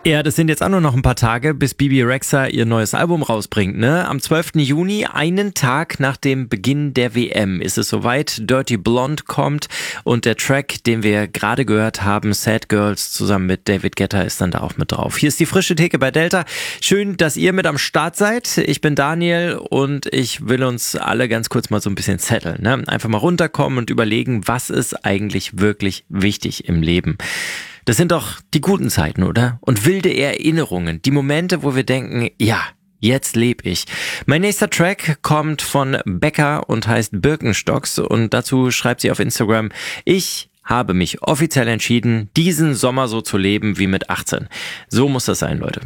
Ja, das sind jetzt auch nur noch ein paar Tage, bis Bebe Rexha ihr neues Album rausbringt, ne? Am 12. Juni, einen Tag nach dem Beginn der WM, ist es soweit. Dirty Blonde kommt und der Track, den wir gerade gehört haben, Sad Girls, zusammen mit David Guetta, ist dann da auch mit drauf. Hier ist die frische Theke bei Delta. Schön, dass ihr mit am Start seid. Ich bin Daniel und ich will uns alle ganz kurz mal so ein bisschen zetteln, ne? Einfach mal runterkommen und überlegen, was ist eigentlich wirklich wichtig im Leben. Das sind doch die guten Zeiten, oder? Und wilde Erinnerungen, die Momente, wo wir denken, ja, jetzt lebe ich. Mein nächster Track kommt von Becca und heißt Birkenstocks und dazu schreibt sie auf Instagram: Ich habe mich offiziell entschieden, diesen Sommer so zu leben wie mit 18. So muss das sein, Leute.